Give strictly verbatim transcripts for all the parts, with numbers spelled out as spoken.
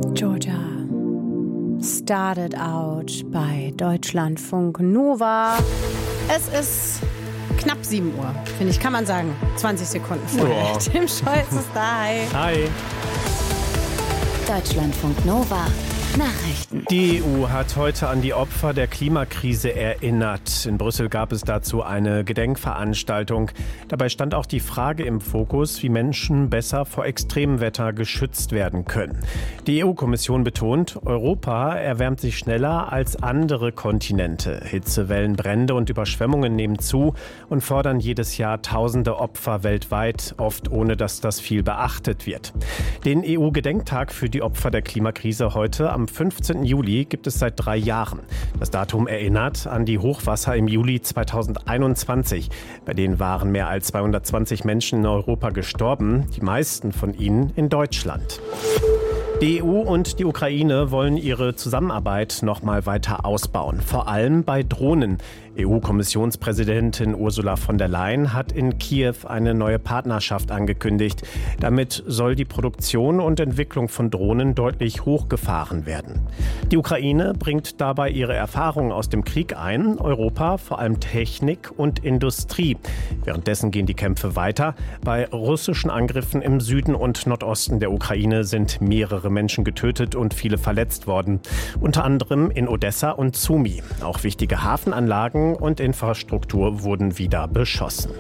Georgia started out bei Deutschlandfunk Nova. Es ist knapp sieben Uhr, finde ich, kann man sagen. zwanzig Sekunden vorher. Ja. Tim Scholz ist da. Hi. Hi. Deutschlandfunk Nova. Nachrichten. Die E U hat heute an die Opfer der Klimakrise erinnert. In Brüssel gab es dazu eine Gedenkveranstaltung. Dabei stand auch die Frage im Fokus, wie Menschen besser vor Extremwetter geschützt werden können. Die E U-Kommission betont, Europa erwärmt sich schneller als andere Kontinente. Hitzewellen, Brände und Überschwemmungen nehmen zu und fordern jedes Jahr tausende Opfer weltweit, oft ohne dass das viel beachtet wird. Den E U-Gedenktag für die Opfer der Klimakrise heute am fünfzehnten Juli gibt es seit drei Jahren. Das Datum erinnert an die Hochwasser im Juli zweitausendeinundzwanzig. Bei denen waren mehr als zweihundertzwanzig Menschen in Europa gestorben, die meisten von ihnen in Deutschland. Die E U und die Ukraine wollen ihre Zusammenarbeit noch mal weiter ausbauen, vor allem bei Drohnen. E U-Kommissionspräsidentin Ursula von der Leyen hat in Kiew eine neue Partnerschaft angekündigt. Damit soll die Produktion und Entwicklung von Drohnen deutlich hochgefahren werden. Die Ukraine bringt dabei ihre Erfahrungen aus dem Krieg ein, Europa vor allem Technik und Industrie. Währenddessen gehen die Kämpfe weiter. Bei russischen Angriffen im Süden und Nordosten der Ukraine sind mehrere Menschen getötet und viele verletzt worden. Unter anderem in Odessa und Sumy. Auch wichtige Hafenanlagen und Infrastruktur wurden wieder beschossen.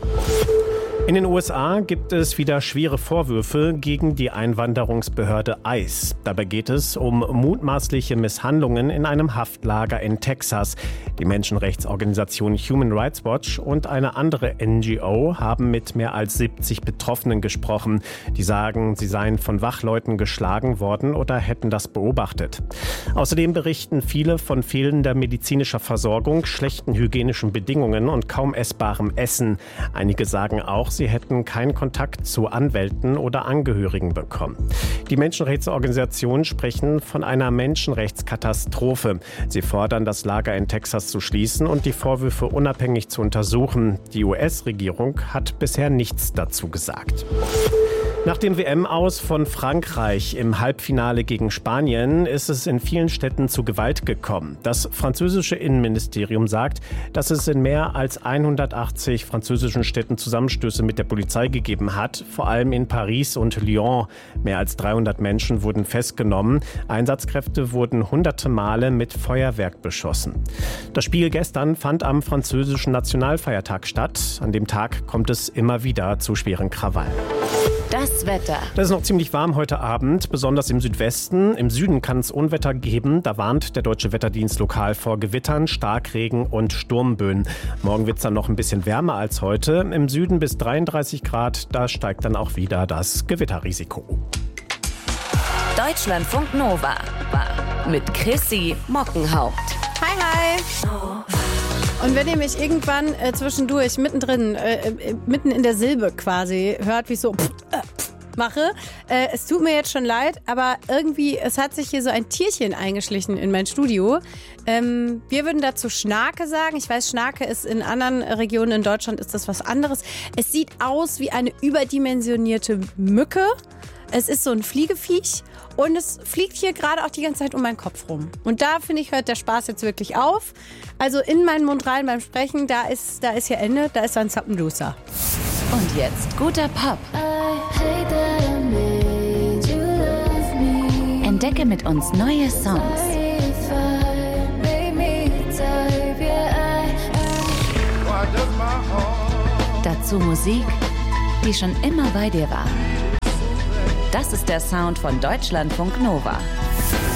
In den U S A gibt es wieder schwere Vorwürfe gegen die Einwanderungsbehörde ICE. Dabei geht es um mutmaßliche Misshandlungen in einem Haftlager in Texas. Die Menschenrechtsorganisation Human Rights Watch und eine andere N G O haben mit mehr als siebzig Betroffenen gesprochen. Die sagen, sie seien von Wachleuten geschlagen worden oder hätten das beobachtet. Außerdem berichten viele von fehlender medizinischer Versorgung, schlechten hygienischen Bedingungen und kaum essbarem Essen. Einige sagen auch, sie hätten keinen Kontakt zu Anwälten oder Angehörigen bekommen. Die Menschenrechtsorganisationen sprechen von einer Menschenrechtskatastrophe. Sie fordern, das Lager in Texas zu schließen und die Vorwürfe unabhängig zu untersuchen. Die U S-Regierung hat bisher nichts dazu gesagt. Nach dem W M-Aus von Frankreich im Halbfinale gegen Spanien ist es in vielen Städten zu Gewalt gekommen. Das französische Innenministerium sagt, dass es in mehr als hundertachtzig französischen Städten Zusammenstöße mit der Polizei gegeben hat, vor allem in Paris und Lyon. Mehr als dreihundert Menschen wurden festgenommen. Einsatzkräfte wurden hunderte Male mit Feuerwerk beschossen. Das Spiel gestern fand am französischen Nationalfeiertag statt. An dem Tag kommt es immer wieder zu schweren Krawallen. Das Wetter. Das ist noch ziemlich warm heute Abend, besonders im Südwesten. Im Süden kann es Unwetter geben. Da warnt der Deutsche Wetterdienst lokal vor Gewittern, Starkregen und Sturmböen. Morgen wird es dann noch ein bisschen wärmer als heute. Im Süden bis dreiunddreißig Grad. Da steigt dann auch wieder das Gewitterrisiko. Deutschlandfunk Nova. Mit Chrissy Mockenhaupt. Hi, hi. Und wenn ihr mich irgendwann äh, zwischendurch, mittendrin, äh, äh, mitten in der Silbe quasi hört, wie ich so pff, äh, pff mache, äh, es tut mir jetzt schon leid, aber irgendwie, es hat sich hier so ein Tierchen eingeschlichen in mein Studio. Ähm, wir würden dazu Schnake sagen. Ich weiß, Schnake ist in anderen Regionen in Deutschland ist das was anderes. Es sieht aus wie eine überdimensionierte Mücke. Es ist so ein Fliegeviech und es fliegt hier gerade auch die ganze Zeit um meinen Kopf rum. Und da, finde ich, hört der Spaß jetzt wirklich auf. Also in meinen Mund rein beim Sprechen, da ist, da ist hier Ende, da ist so ein Zappenduster. Und jetzt guter Pop. Entdecke mit uns neue Songs. Dazu Musik, die schon immer bei dir war. Das ist der Sound von Deutschlandfunk Nova.